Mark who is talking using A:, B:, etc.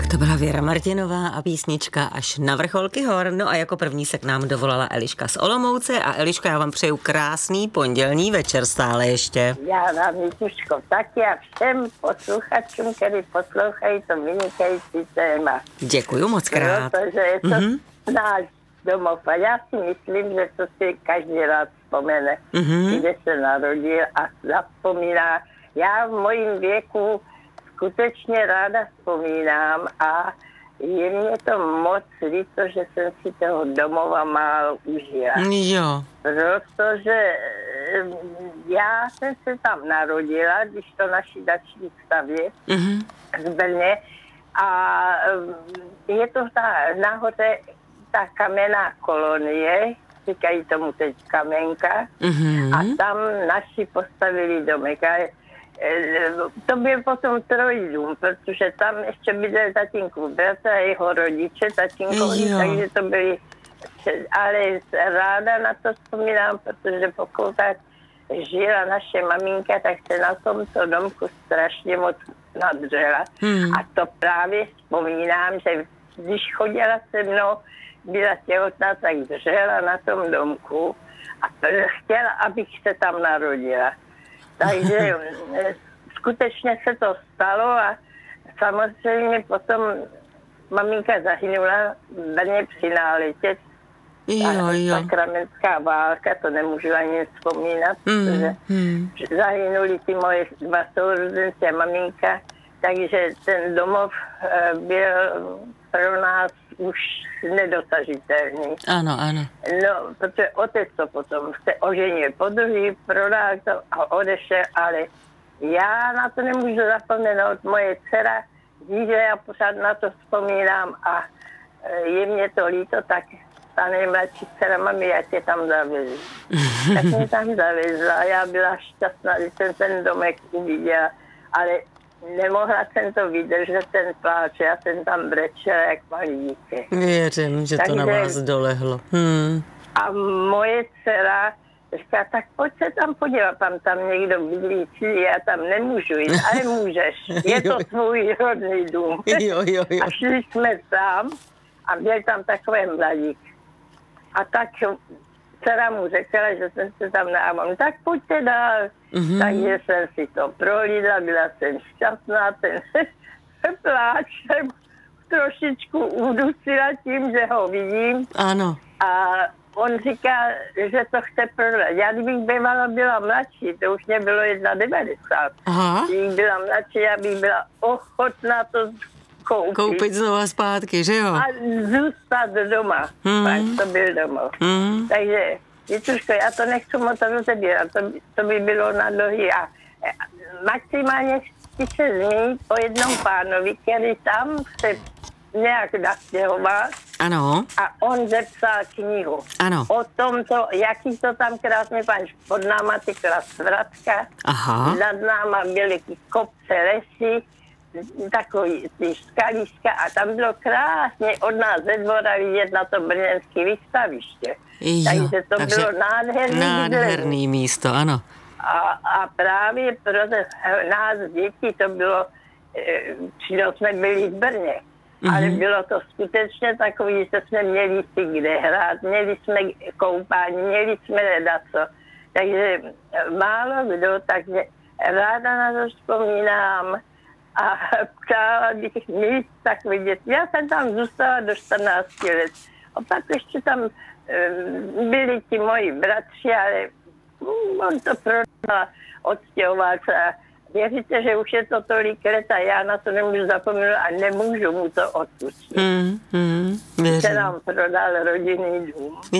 A: To byla Věra Martinová a písnička Až na vrcholky hor. No a jako první se k nám dovolala Eliška z Olomouce. A Eliška, já vám přeju krásný pondělní večer stále ještě.
B: Já vám, Vítuško, taky a všem posluchačům, kteří poslouchají to vynikající téma.
A: Děkuju moc krát.
B: Protože je to náš domov a já si myslím, že to si každý rád vzpomene, kde se narodil a zapomíná. Já v mojím věku skutečně ráda vzpomínám a je mě to moc líto, že jsem si toho domova málo užila.
A: Jo.
B: Protože já jsem se tam narodila, když to naší dační stavě z Brně a je to nahoře ta kamenná kolonie, říkají tomu teď Kamenka, a tam naši postavili domek. A to byl potom trojdům, protože tam ještě bydlel tatínkův bratr a jeho rodiče, tatínkovi, takže to byli, ale ráda na to vzpomínám, protože pokud tak žila naše maminka, tak se na tomto domku strašně moc nadřela. A to právě vzpomínám, že když chodila se mnou, byla těhotná, tak dřela na tom domku a chtěla, abych se tam narodila. Takže skutečně se to stalo a samozřejmě potom maminka zahynula v Brně při náletě. Sakramentská válka, to nemůžu ani vzpomínat, protože zahynuli ty moje dva sourozenci a maminka, takže ten domov byl pro nás už nedosažitelný.
A: Ano, ano.
B: No, protože otec to potom se oženil podruhý, prodal to a odešel, ale já na to nemůžu zapomenout. Moje dcera ví, že já pořád na to vzpomínám a je mě to líto, tak ta nejmladší dcera, mami, já tě tam zavezu. Tak mě tam zavezla a já byla šťastná, že jsem ten domek uviděla, ale nemohla jsem to vydržet, ten pláč, já jsem tam brečela jak malý dítě.
A: Věřím, že to na vás dolehlo.
B: A moje dcera říká, tak pojď se tam podívat, tam někdo bydlí, já tam nemůžu jít, ale můžeš, je to tvůj rodný dům.
A: Jo.
B: A šli jsme tam a byl tam takový mladík. A tak dcera mu řekla, že jsem se tam nával, tak pojďte dál. Takže jsem si to prohlídla, byla jsem šťastná, ten pláč jsem trošičku udusila tím, že ho vidím.
A: Ano.
B: A on říká, že to chce prodat. Já kdybych bývala byla mladší, to už mě bylo 91. Kdybych byla mladší, já bych byla ochotná to
A: koupit znova zpátky, že jo?
B: A zůstat doma. Pak to byl domov. Takže, Vítuško, já to nechci moc rozebírat, to by bylo na dlouhý. A maximálně chci se zmínit o jednom pánovi, který tam se nějak nastěhoval.
A: Ano.
B: A on zepsal knihu.
A: Ano.
B: O tomto, jaký to tam krásně pan, pod náma tykla svratka.
A: Aha.
B: Nad náma byly kopce, lesy, takový ty skaliska a tam bylo krásně od nás ze dvora vidět na to brněnské výstaviště. Takže to bylo
A: nádherný místo, ano.
B: A právě pro nás děti to bylo, přitom jsme byli v Brně, ale bylo to skutečně takový, že jsme měli si kde hrát, měli jsme koupání, měli jsme ledaco. Takže málo kdo, takže ráda na to vzpomínám. A přála bych mít takový děti. Já jsem tam zůstala do 14 let. A pak ještě tam byli ti moji bratři, ale on to prodal, odstěhoval se. A věříte, že už je to tolik let a já na to nemůžu zapomenout a nemůžu mu to odpustit. Se nám prodal rodinný dům.